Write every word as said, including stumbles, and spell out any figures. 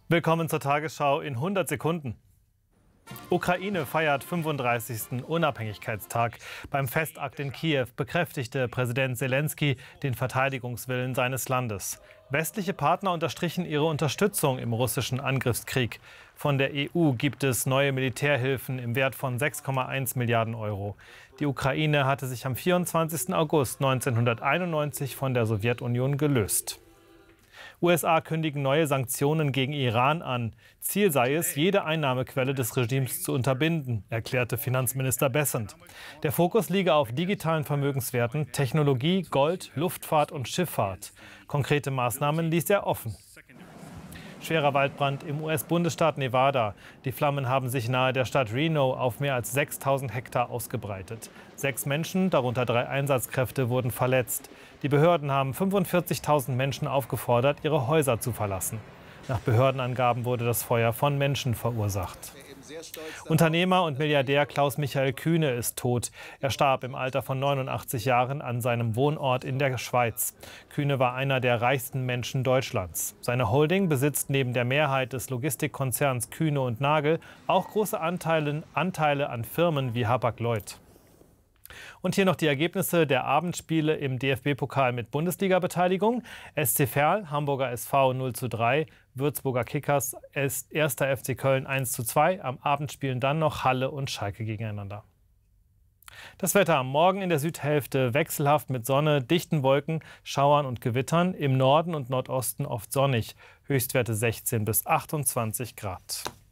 Willkommen zur Tagesschau in hundert Sekunden. Ukraine feiert fünfunddreißigsten Unabhängigkeitstag. Beim Festakt in Kiew bekräftigte Präsident Selenskyj den Verteidigungswillen seines Landes. Westliche Partner unterstrichen ihre Unterstützung im russischen Angriffskrieg. Von der E U gibt es neue Militärhilfen im Wert von sechs Komma eins Milliarden Euro. Die Ukraine hatte sich am vierundzwanzigsten August neunzehnhunderteinundneunzig von der Sowjetunion gelöst. U S A kündigen neue Sanktionen gegen Iran an. Ziel sei es, jede Einnahmequelle des Regimes zu unterbinden, erklärte Finanzminister Bessent. Der Fokus liege auf digitalen Vermögenswerten, Technologie, Gold, Luftfahrt und Schifffahrt. Konkrete Maßnahmen ließ er offen. Schwerer Waldbrand im U S-Bundesstaat Nevada. Die Flammen haben sich nahe der Stadt Reno auf mehr als sechstausend Hektar ausgebreitet. Sechs Menschen, darunter drei Einsatzkräfte, wurden verletzt. Die Behörden haben fünfundvierzigtausend Menschen aufgefordert, ihre Häuser zu verlassen. Nach Behördenangaben wurde das Feuer von Menschen verursacht. Unternehmer und Milliardär Klaus-Michael Kühne ist tot. Er starb im Alter von neunundachtzig Jahren an seinem Wohnort in der Schweiz. Kühne war einer der reichsten Menschen Deutschlands. Seine Holding besitzt neben der Mehrheit des Logistikkonzerns Kühne und Nagel auch große Anteile, Anteile an Firmen wie Hapag-Lloyd. Und hier noch die Ergebnisse der Abendspiele im D F B-Pokal mit Bundesliga-Beteiligung. S C Verl, Hamburger S V null zu drei, Würzburger Kickers, erster F C Köln eins zu zwei. Am Abend spielen dann noch Halle und Schalke gegeneinander. Das Wetter am Morgen in der Südhälfte wechselhaft mit Sonne, dichten Wolken, Schauern und Gewittern. Im Norden und Nordosten oft sonnig. Höchstwerte sechzehn bis achtundzwanzig Grad.